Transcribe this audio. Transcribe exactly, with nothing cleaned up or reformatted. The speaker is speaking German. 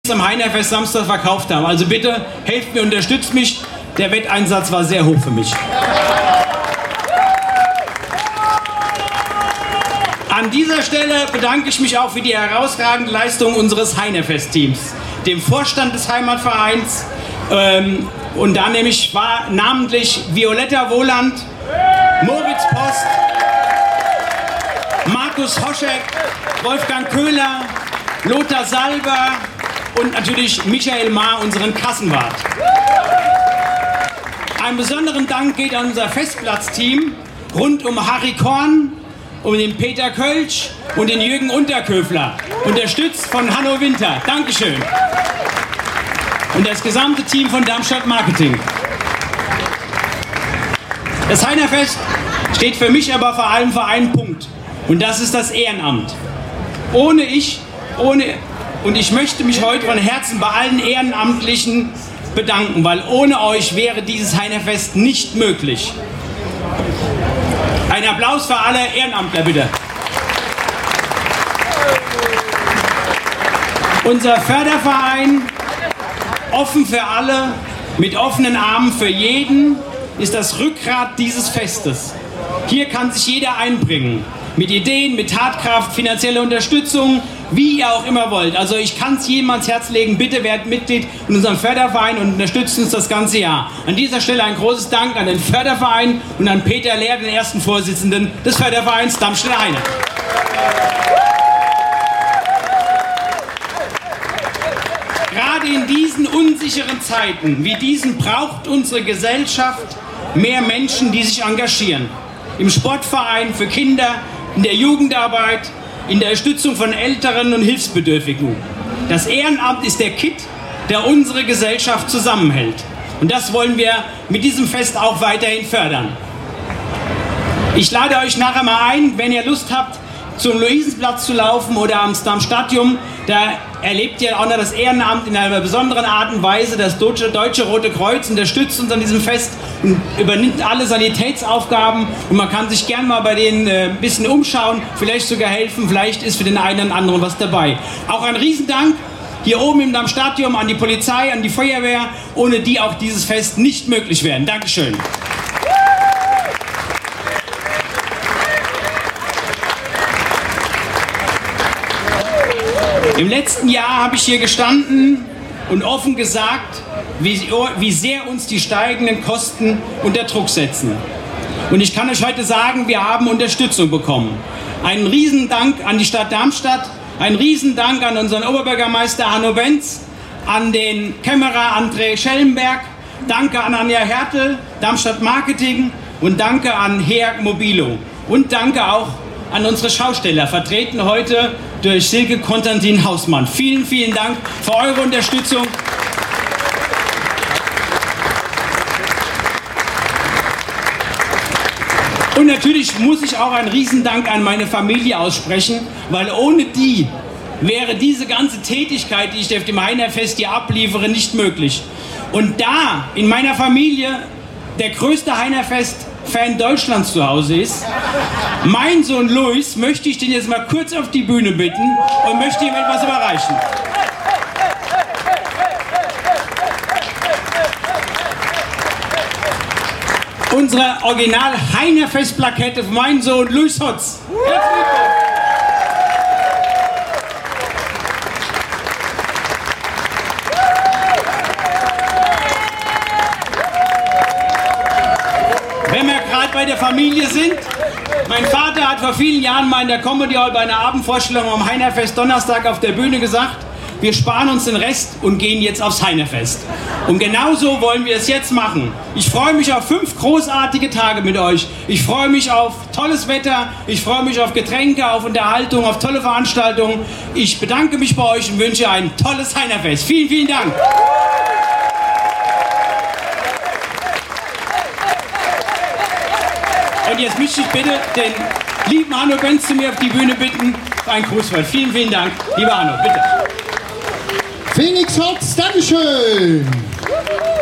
am Heinerfest Samstag verkauft haben. Also bitte helft mir, unterstützt mich. Der Wetteinsatz war sehr hoch für mich. An dieser Stelle bedanke ich mich auch für die herausragende Leistung unseres Heinerfest-Teams, dem Vorstand des Heimatvereins, ähm, und da nämlich war namentlich Violetta Wohland, Moritz Post, Markus Hoschek, Wolfgang Köhler, Lothar Salber und natürlich Michael Maar, unseren Kassenwart. Einen besonderen Dank geht an unser Festplatzteam rund um Harry Korn, um den Peter Kölsch und den Jürgen Unterköfler, unterstützt von Hanno Winter. Dankeschön. Und das gesamte Team von Darmstadt Marketing. Das Heinerfest steht für mich aber vor allem für einen Punkt. Und das ist das Ehrenamt. Ohne ich, ohne, und ich möchte mich heute von Herzen bei allen Ehrenamtlichen bedanken, weil ohne euch wäre dieses Heinerfest nicht möglich. Ein Applaus für alle Ehrenamtler, bitte. Unser Förderverein, offen für alle, mit offenen Armen für jeden, ist das Rückgrat dieses Festes. Hier kann sich jeder einbringen. Mit Ideen, mit Tatkraft, finanzieller Unterstützung, wie ihr auch immer wollt. Also ich kann es jedem ans Herz legen, bitte werdet Mitglied in unserem Förderverein und unterstützt uns das ganze Jahr. An dieser Stelle ein großes Dank an den Förderverein und an Peter Lehr, den ersten Vorsitzenden des Fördervereins Darmstädter Heine. Gerade in diesen unsicheren Zeiten wie diesen braucht unsere Gesellschaft mehr Menschen, die sich engagieren. Im Sportverein, für Kinder, in der Jugendarbeit, in der Unterstützung von Älteren und Hilfsbedürftigen. Das Ehrenamt ist der Kitt, der unsere Gesellschaft zusammenhält. Und das wollen wir mit diesem Fest auch weiterhin fördern. Ich lade euch nachher mal ein, wenn ihr Lust habt, zum Luisenplatz zu laufen oder am Stadion. Da erlebt ihr auch noch das Ehrenamt in einer besonderen Art und Weise. Das Deutsche, Deutsche Rote Kreuz unterstützt uns an diesem Fest und übernimmt alle Sanitätsaufgaben. Und man kann sich gern mal bei denen äh, ein bisschen umschauen, vielleicht sogar helfen. Vielleicht ist für den einen oder anderen was dabei. Auch ein Riesendank hier oben im Stadion an die Polizei, an die Feuerwehr, ohne die auch dieses Fest nicht möglich wäre. Dankeschön. Im letzten Jahr habe ich hier gestanden und offen gesagt, wie, wie sehr uns die steigenden Kosten unter Druck setzen. Und ich kann euch heute sagen, wir haben Unterstützung bekommen. Einen Riesendank an die Stadt Darmstadt, einen Riesendank an unseren Oberbürgermeister Hanno Benz, an den Kämmerer André Schellenberg, danke an Anja Hertel, Darmstadt Marketing und danke an Heer Mobilo. Und danke auch an unsere Schausteller, vertreten heute durch Silke Konstantin Hausmann. Vielen, vielen Dank für eure Unterstützung. Und natürlich muss ich auch einen Riesendank an meine Familie aussprechen, weil ohne die wäre diese ganze Tätigkeit, die ich auf dem Heinerfest hier abliefere, nicht möglich. Und da in meiner Familie der größte Heinerfest-Fan Deutschlands zu Hause ist, mein Sohn Luis, möchte ich den jetzt mal kurz auf die Bühne bitten und möchte ihm etwas überreichen. Unsere original Heinerfest-Plakette für meinen Sohn Luis Hotz. Wenn wir gerade bei der Familie sind, mein Vater hat vor vielen Jahren mal in der Comedy Hall bei einer Abendvorstellung am Heinerfest Donnerstag auf der Bühne gesagt, wir sparen uns den Rest und gehen jetzt aufs Heinerfest. Und genauso wollen wir es jetzt machen. Ich freue mich auf fünf großartige Tage mit euch. Ich freue mich auf tolles Wetter, ich freue mich auf Getränke, auf Unterhaltung, auf tolle Veranstaltungen. Ich bedanke mich bei euch und wünsche ein tolles Heinerfest. Vielen, vielen Dank. Und jetzt möchte ich bitte den lieben Hanno Benz zu mir auf die Bühne bitten für ein Grußwort. Vielen, vielen Dank. Lieber Hanno, bitte. Phoenix Hotz, Dankeschön.